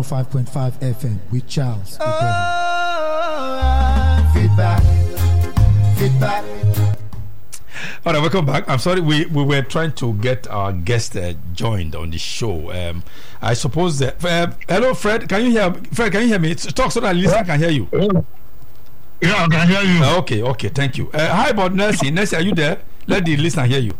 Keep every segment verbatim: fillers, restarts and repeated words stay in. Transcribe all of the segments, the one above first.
five point five F M with Charles. Oh, feedback, feedback. All right, welcome back. I'm sorry, we, we were trying to get our guest uh, joined on the show. Um, I suppose that. Uh, hello, Fred. Can you hear? Fred, can you hear me? Talk so that listener can hear you. Yeah, I can hear you. Uh, okay, okay, thank you. Uh, hi, about Nelson. Nelson, are you there? Let the listener hear you.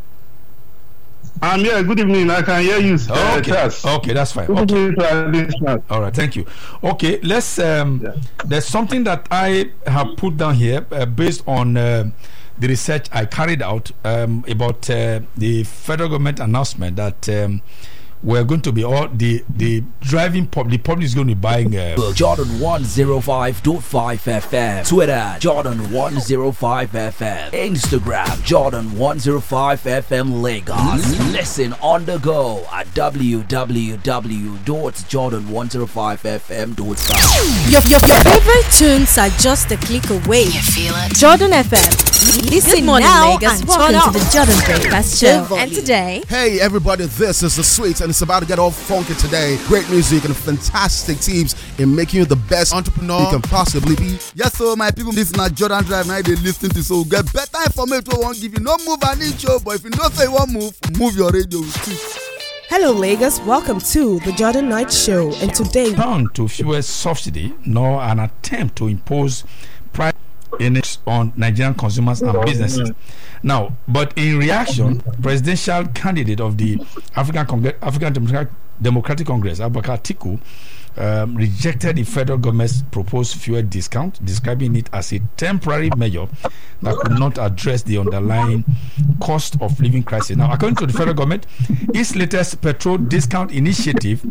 I'm here. Good evening. I can hear you. Uh, okay, Charles. okay, that's fine. Good Okay. evening, listeners. All right, thank you. Okay, let's. Um, Yeah. There's something that I have put down here uh, based on uh, the research I carried out um, about uh, the federal government announcement that um, we're going to be all the the driving pub. The public is going to be buying. Uh, Jordan one oh five point five F M. Twitter, Jordan one oh five F M. Instagram, Jordan one oh five F M Lagos. Listen on the go at w w w dot jordan one oh five f m dot com. Your, your, your favorite tunes are just a click away. You feel it? Jordan F M. Listen Good morning, now Lagos. and Welcome turn to up. the Jordan Breakfast Show. And today, Hey everybody, this is The Sweets and it's about to get all funky today. Great music and fantastic tips in making you the best entrepreneur you can possibly be. Yes, so my people, this is not Jordan Drive. Now they listen to so get better information. We won't give you no move an inch, oh, but if you don't say one move, move your radio. Hello, Lagos. Welcome to the Jordan Night Show. And today, turn to fuel subsidy nor an attempt to impose price index on Nigerian consumers and businesses. Now, but in reaction, presidential candidate of the African Congre- African Democratic, Democratic Congress, Abubakar Atiku, um, rejected the federal government's proposed fuel discount, describing it as a temporary measure that could not address the underlying cost of living crisis. Now, according to the federal government, its latest petrol discount initiative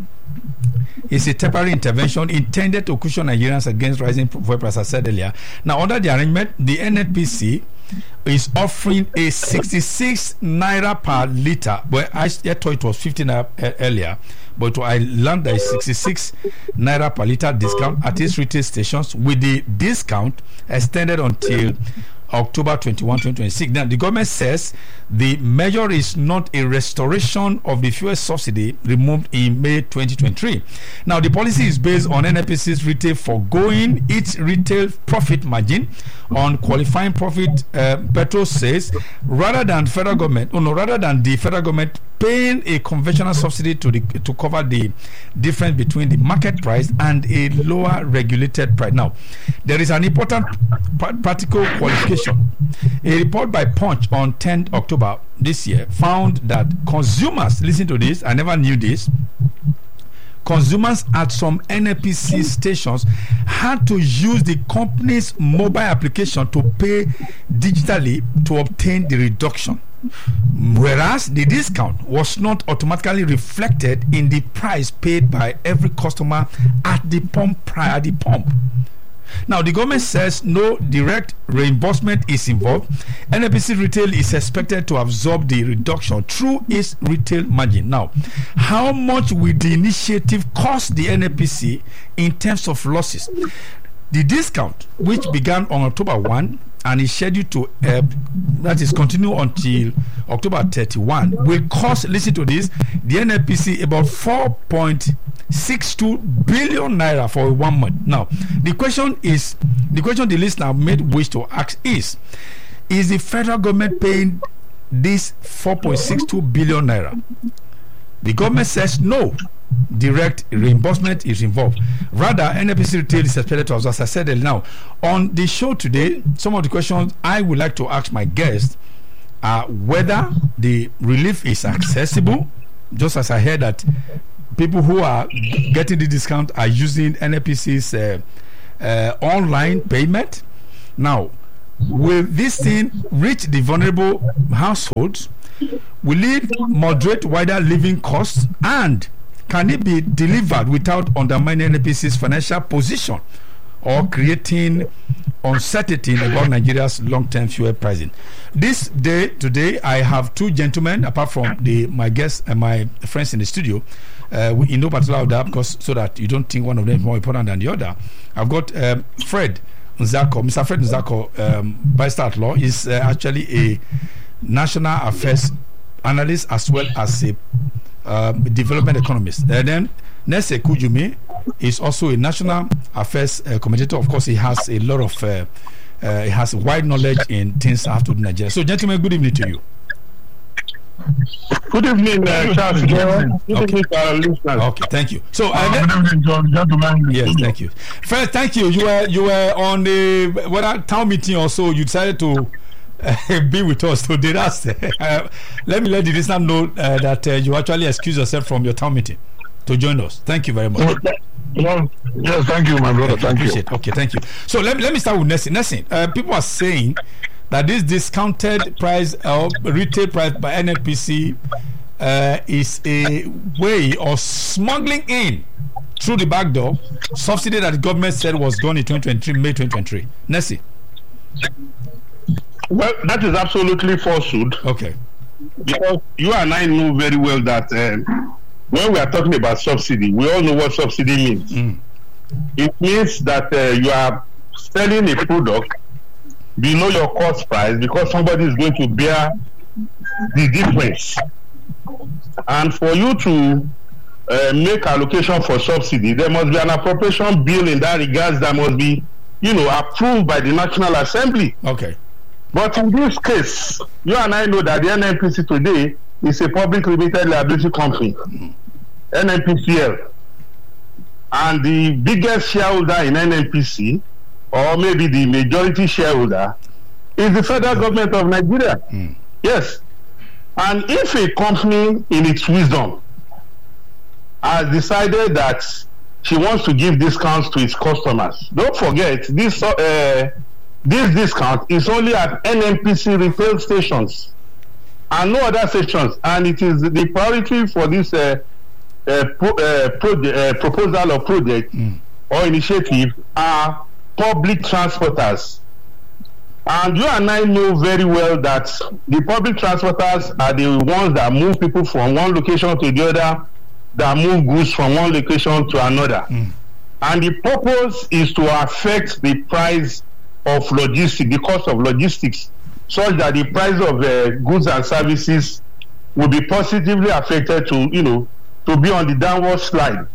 is a temporary intervention intended to cushion Nigerians against rising fuel prices, as I said earlier. Now, under the arrangement, the N N P C is offering a sixty-six naira per liter. Well, I, I thought it was fifty naira earlier, but I learned that it's sixty-six naira per liter discount at its retail stations, with the discount extended until October twenty-first, twenty twenty-six. Now, the government says the measure is not a restoration of the fuel subsidy removed in May twenty twenty-three. Now, the policy is based on N N P C's retail foregoing its retail profit margin on qualifying profit uh, petrol sales, rather than federal government, oh no, rather than the federal government paying a conventional subsidy to the to cover the difference between the market price and a lower regulated price. Now, there is an important pra- practical qualification. A report by Punch on tenth October this year found that consumers, listen to this, I never knew this, consumers at some N N P C stations had to use the company's mobile application to pay digitally to obtain the reduction, whereas the discount was not automatically reflected in the price paid by every customer at the pump prior the pump. Now, the government says no direct reimbursement is involved. N N P C Retail is expected to absorb the reduction through its retail margin. Now, how much will the initiative cost the N N P C in terms of losses? The discount, which began on October first and is scheduled to uh, that is continue until October thirty-first, will cost, listen to this, the N N P C about four point six two billion naira for one month. Now, the question is, the question the listener made wish to ask is, is the federal government paying this four point six two billion naira? The government says no direct reimbursement is involved. Rather, N N P C Retail is expected to, as I said earlier. Now, on the show today, some of the questions I would like to ask my guests are whether the relief is accessible, just as I heard that people who are getting the discount are using N N P C's uh, uh, online payment. Now, will this thing reach the vulnerable households? Will it moderate wider living costs? And can it be delivered without undermining N N P C's financial position or creating uncertainty about Nigeria's long-term fuel pricing? This day, today, I have two gentlemen, apart from the my guests and my friends in the studio, uh, in no particular order, because so that you don't think one of them is more important than the other. I've got um, Fred Nzako. Mister Fred Nzako, um, barrister at law, is uh, actually a national affairs analyst as well as a uh, development economist. And then Nese Kujumi is also a national affairs uh, commentator. Of course, he has a lot of, uh, uh, he has wide knowledge in things after Nigeria. So, gentlemen, good evening to you. Good evening, uh, Charles. Good evening, okay. to our listeners. Okay, thank you. So, uh, good evening, John. Gentlemen. Yes, thank you. First, thank you. You were you were on the whether town meeting or so. You decided to uh, be with us today. That's uh, let me let the listener know uh, that uh, you actually excuse yourself from your town meeting to join us. Thank you very much. Well, yes, thank you, my brother. Thank you. Appreciate. Okay, thank you. So let, let me start with Nessie. Nessie, uh, people are saying that this discounted price or uh, retail price by N N P C uh, is a way of smuggling in through the back door subsidy that the government said was gone in twenty twenty-three, May twenty twenty-three. Nessie. Well, that is absolutely falsehood. Okay. Because you and I know very well that um, when we are talking about subsidy, we all know what subsidy means. Mm. It means that uh, you are selling a product below your cost price because somebody is going to bear the difference. And for you to uh, make allocation for subsidy, there must be an appropriation bill in that regards that must be, you know, approved by the National Assembly. Okay. But in this case, you and I know that the N N P C today is a public limited liability company, mm-hmm. N N P C L. And the biggest shareholder in N N P C, or maybe the majority shareholder, is the federal government of Nigeria. Mm. Yes. And if a company in its wisdom has decided that she wants to give discounts to its customers, don't forget, this uh, this discount is only at N N P C retail stations and no other stations. And it is the priority for this uh, uh, pro, uh, project, uh, proposal or project mm. or initiative are public transporters. And you and I know very well that the public transporters are the ones that move people from one location to the other, that move goods from one location to another. Mm. And the purpose is to affect the price of logistics, the cost of logistics, such that the price of uh, goods and services will be positively affected to, you know, to be on the downward slide.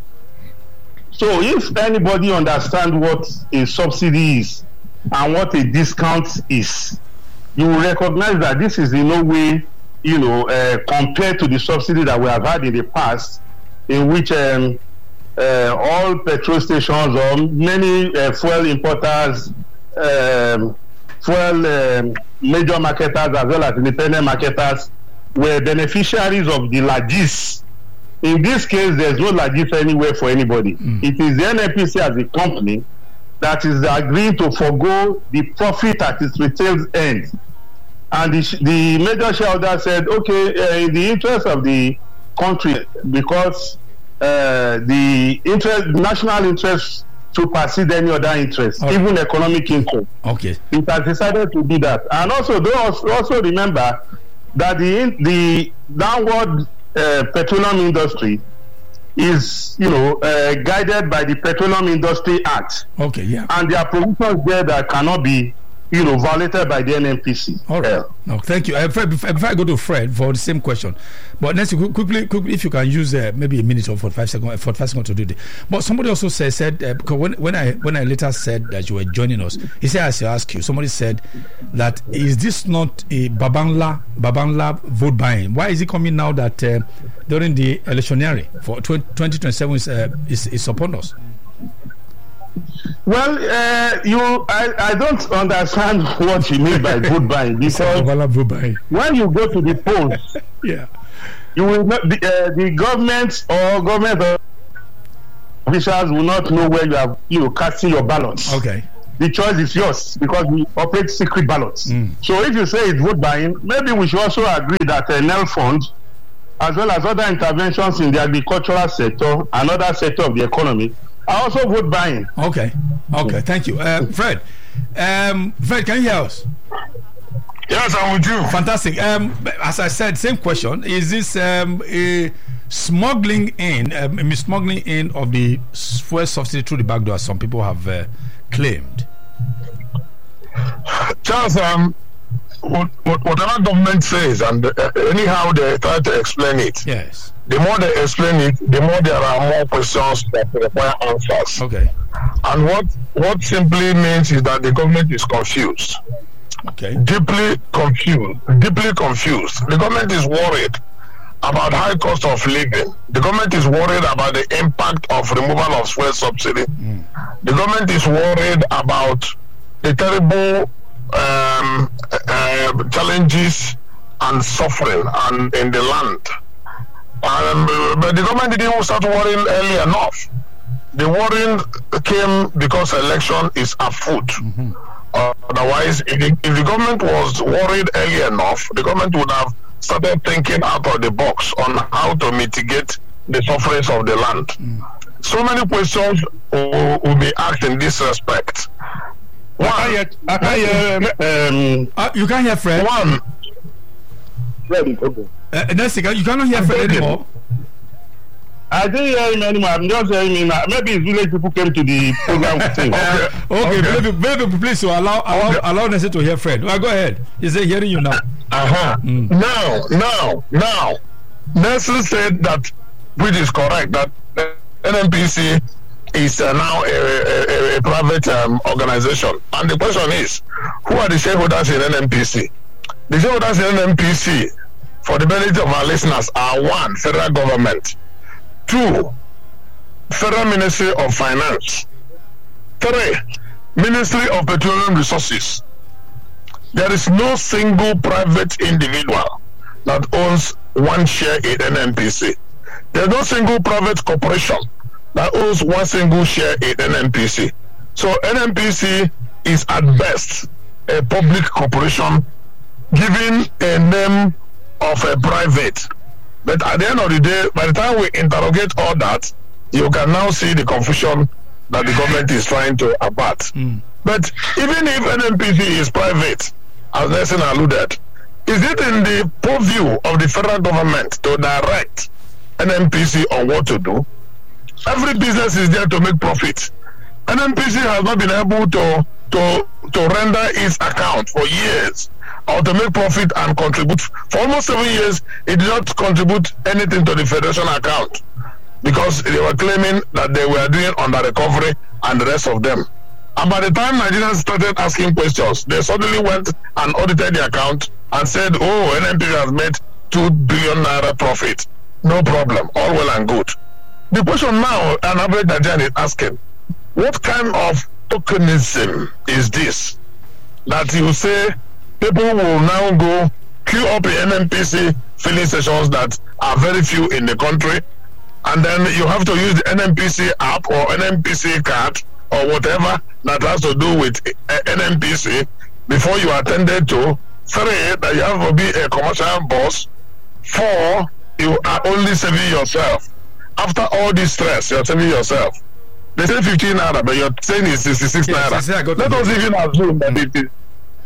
So if anybody understands what a subsidy is and what a discount is, you will recognize that this is in no way, you know, uh, compared to the subsidy that we have had in the past, in which um, uh, all petrol stations or many uh, fuel importers, um, fuel um, major marketers as well as independent marketers were beneficiaries of the largesse. In this case, there's no largesse anywhere for anybody. Mm. It is the N N P C as a company that is agreeing to forego the profit at its retail end. And the, the major shareholder said, okay, uh, in the interest of the country, because uh, the interest, national interest supersede any other interest, okay. even economic interest. Okay. It has decided to do that. And also, they also remember that the, the downward uh, petroleum industry is, you know, uh, guided by the Petroleum Industry Act. Okay, yeah. And there are provisions there that cannot be, you know, violated by the N N P C. All right. Uh, no, thank you. Uh, Fred, before, before I go to Fred for the same question, but let's quickly, quickly, if you can use uh, maybe a minute or forty-five seconds, forty-five seconds to do this. But somebody also said, said uh, because when, when I when I later said that you were joining us, he said I should ask you. Somebody said that is this not a Babangla Babangla vote buying? Why is it coming now that uh, during the electioneering for twenty twenty-seven is, uh, is is upon us? Well, uh, you, I, I don't understand what you mean by vote buying, because when you go to the polls, yeah, you will not, the, uh, the government or government officials will not know where you are, you know, casting your ballots. Okay. The choice is yours because we operate secret ballots. Mm. So if you say it's vote buying, maybe we should also agree that a N E L fund, as well as other interventions in the agricultural sector and other sector of the economy, I also vote buying. Okay, okay, thank you, uh, Fred. Um, Fred, can you hear us? Yes, I'm with you. Fantastic. Um, as I said, same question: is this um, a smuggling in, um, smuggling in of the fuel subsidy through the back door, as some people have uh, claimed? Charles, um, what, what, whatever government says, and uh, anyhow they try to explain it. Yes. The more they explain it, the more there are more questions that require answers. Okay. And what what simply means is that the government is confused. Okay. Deeply confused. Deeply confused. The government is worried about high cost of living. The government is worried about the impact of removal of fuel subsidy. Mm. The government is worried about the terrible um, uh, challenges and suffering and in the land. Um, but the government didn't even start worrying early enough. The worrying came because election is afoot. Mm-hmm. Uh, otherwise, if the, if the government was worried early enough, the government would have started thinking out of the box on how to mitigate the sufferings of the land. Mm. So many questions will, will be asked in this respect. One, I can't hear, I can't hear, um, uh, you can't hear Fred. One. Fred, okay. Uh, Nessica, you cannot hear Fred anymore. I didn't hear him anymore. I'm just hearing him now. Maybe his village people came to the program. okay, okay. okay. Maybe, maybe please so allow allow, okay. allow Nessie to hear Fred. Well, go ahead. He's hearing you now. Uh huh. Mm. Now, now, now, Nessie said that, which is correct, that N N P C is uh, now a, a, a private um, organization. And the question is, who are the shareholders in N N P C? The shareholders in N N P C, for the benefit of our listeners, are one, federal government. Two, Federal Ministry of Finance. Three, Ministry of Petroleum Resources. There is no single private individual that owns one share in N N P C. There is no single private corporation that owns one single share in N N P C. So N N P C is at best a public corporation given a name of a private. But at the end of the day, by the time we interrogate all that, you can now see the confusion that the government is trying to abate. Mm. But even if N N P C is private, as Nelson alluded, is it in the purview of the federal government to direct N N P C on what to do? Every business is there to make profit. N N P C has not been able to, to, to render its account for years, or to make profit and contribute. For almost seven years, it did not contribute anything to the federation account because they were claiming that they were doing under recovery and the rest of them. And by the time Nigerians started asking questions, they suddenly went and audited the account and said, oh, N N P C has made two billion naira profit. No problem, all well and good. The question now, an average Nigerian is asking, what kind of tokenism is this? That you say, people will now go queue up in N N P C filling stations that are very few in the country, and then you have to use the N N P C app or N N P C card or whatever that has to do with N N P C before you are attended to. Three, that you have to be a commercial boss. Four, you are only saving yourself. After all this stress, you're saving yourself. They say fifteen naira, but you're saying it's sixty-six naira. Yes, Let us even assume that it is.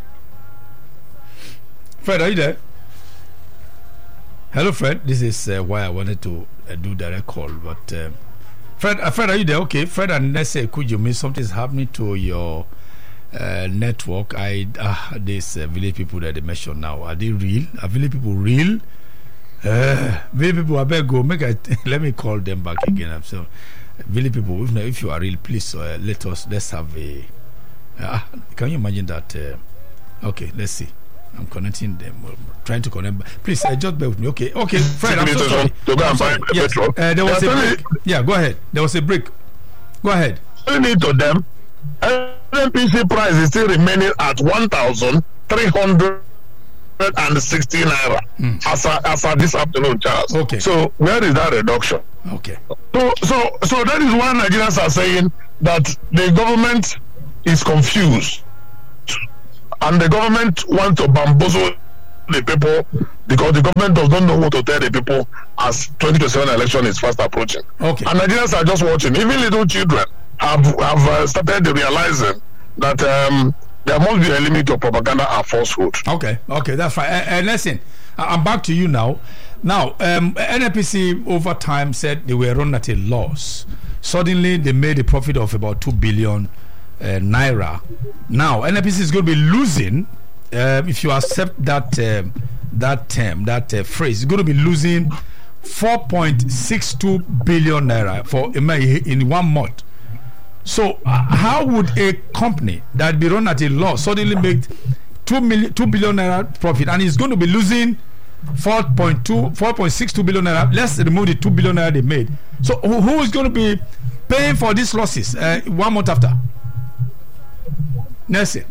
Fred, are you there? Hello, Fred. This is uh, why I wanted to uh, do direct call. But uh, Fred, uh, Fred, are you there? Okay, Fred and Nesse, could you mean something's happening to your uh, network? I uh, these uh, village people that they mentioned now, are they real? Are village people real? Uh, village people, I better go. Make I let me call them back again. I'm so village people. If, if you are real, please uh, let us. Let's have a. Uh, can you imagine that? Uh, okay, let's see. I'm connecting them. We're trying to connect. Please, uh, just bear with me. Okay, okay, Fred. I'm so sorry. To go and buy yes. petrol. Uh, there was a break. Yeah, go ahead. There was a break. Go ahead. Need to them. N N P C price is still remaining at one thousand three hundred and sixteen naira mm. as of, as of this afternoon, Charles. Okay. So where is that reduction? Okay. So so so that is why Nigerians are saying that the government is confused. And the government wants to bamboozle the people because the government does not know what to tell the people as twenty twenty-seven election is fast approaching. Okay. And Nigerians are just watching. Even little children have have uh, started realizing that um, there must be a limit to propaganda and falsehood. Okay, okay, that's fine. And uh, uh, listen, I'm back to you now. Now, um, N N P C over time said they were run at a loss. Suddenly, they made a profit of about two billion uh, naira. Now, N N P C is going to be losing uh, if you accept that um, that term, that uh, phrase, it's going to be losing four point six two billion naira for in one month. So, uh, how would a company that be run at a loss suddenly make two million, two billion naira profit, and it's going to be losing four point two, four point six two billion naira? Let's remove the two billion naira they made. So, who, who is going to be paying for these losses uh, one month after? Nessie.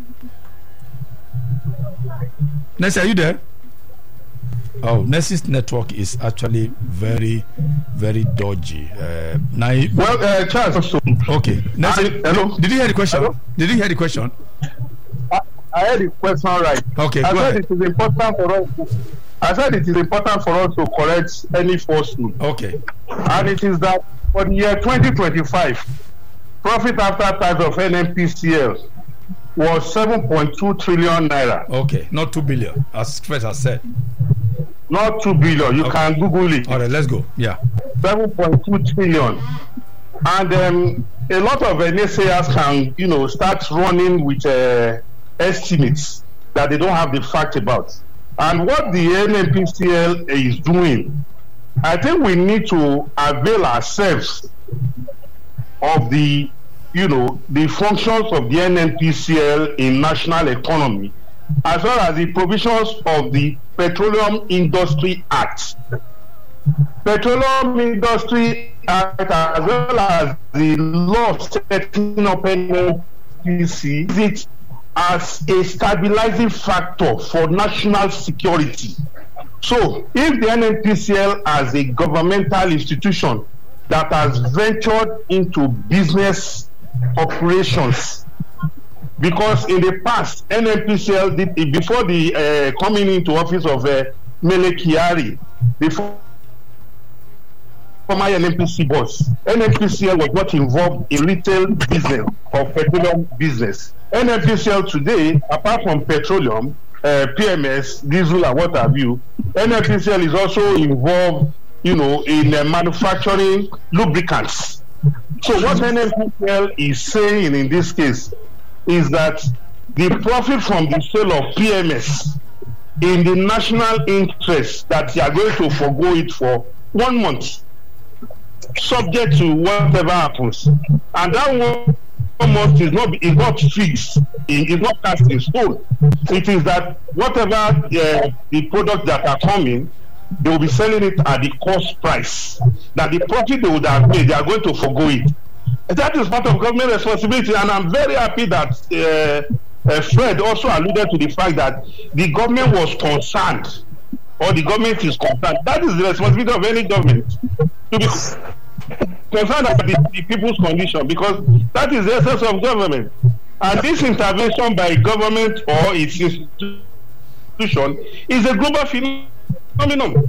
Nessie, are you there? Oh, Nessie's network is actually very, very dodgy. Uh, now, well, uh, Charles. Okay. Nessie, hello. Did, did you hear the question? Hello? Did you hear the question? I, I heard the question right. Okay. I go said ahead. it is important for us. I said it is important for us to correct any falsehood. Okay. And it is that for the year twenty twenty-five, profit after tax of N N P C L was seven point two trillion naira. Okay, not two billion, as Fred has said. Not two billion. You okay. can Google it. All right, let's go. Yeah. seven point two trillion. And um, a lot of naysayers can, you know, start running with uh, estimates that they don't have the fact about. And what the N N P C L is doing, I think we need to avail ourselves of the, you know, the functions of the N N P C L in national economy, as well as the provisions of the Petroleum Industry Act. Petroleum Industry Act, as well as the law setting up N N P C, is it as a stabilizing factor for national security. So, if the N N P C L as a governmental institution that has ventured into business operations, because in the past N N P C L did, before the uh, coming into office of uh, Mele Kyari, before former N N P C boss, N N P C L was not involved in retail business or petroleum business. N N P C L today, apart from petroleum, uh, P M S, diesel, and what have you, N N P C L is also involved, you know, in uh, manufacturing lubricants. So what N N P C L is saying in this case is that the profit from the sale of P M S in the national interest, that they are going to forgo it for one month, subject to whatever happens, and that one month is not is not fixed, it is not cast in stone. It is that whatever uh, the products that are coming, they will be selling it at the cost price. That the profit they would have made, they are going to forgo it. That is part of government responsibility, and I'm very happy that uh, uh, Fred also alluded to the fact that the government was concerned, or the government is concerned. That is the responsibility of any government, to be concerned about the, the people's condition, because that is the essence of government. And this intervention by government or its institution is a global phenomenon.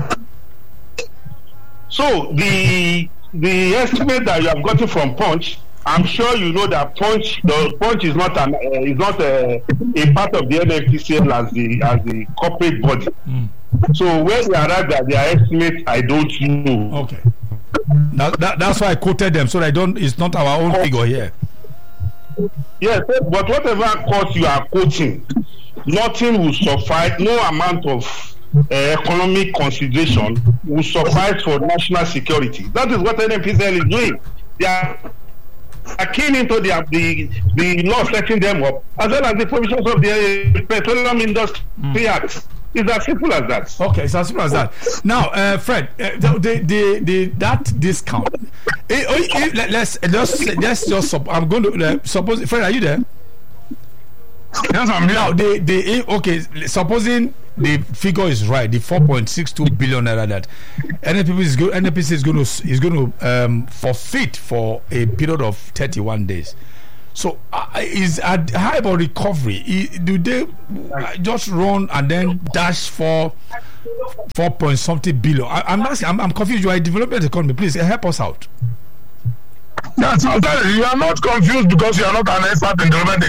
So the the estimate that you have gotten from Punch, I'm sure you know that Punch, the Punch is not an uh, is not a, a part of the N N P C L as the as the corporate body. Mm. So where they arrived at their estimate, I don't know. Okay. That, that, that's why I quoted them, so I don't. It's not our own figure here. Yes, but whatever cost you are quoting, nothing will suffice. No amount of uh, economic consideration will suffice for national security. That is what N N P C L is doing. They are, are keen into the, the the law setting them up, as well as the provisions of the uh, Petroleum Industry mm. Act. It's as simple as that. Okay, it's as simple as that. Now, uh, Fred, uh, the, the the that discount. eh, eh, let, let's let's let's just. I'm going to uh, suppose. Fred, are you there? Yes, I'm here. Now, the the okay. Supposing the figure is right, the four point six two billion naira that N N P C is going, N N P C is going to is going to um, forfeit for a period of thirty-one days. So, uh, is at high about recovery? Do they just run and then dash for four point something billion? I, I'm asking. I'm, I'm confused. You are a development economy. Please help us out. Yes, I'm telling you, you are not confused because you are not an expert in development